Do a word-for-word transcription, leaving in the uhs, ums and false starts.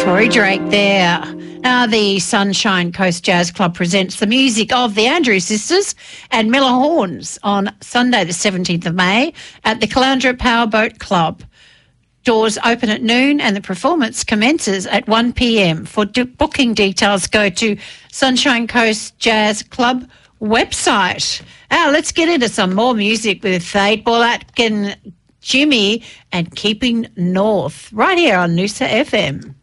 Tori Drake there. Now, the Sunshine Coast Jazz Club presents the music of the Andrews Sisters and Miller Horns on Sunday the seventeenth of May at the Caloundra Powerboat Club. Doors open at noon and the performance commences at one p m. For d- booking details, go to Sunshine Coast Jazz Club website. Now, let's get into some more music with eight Ball Atkin, Jimmy and Keeping North right here on Noosa F M.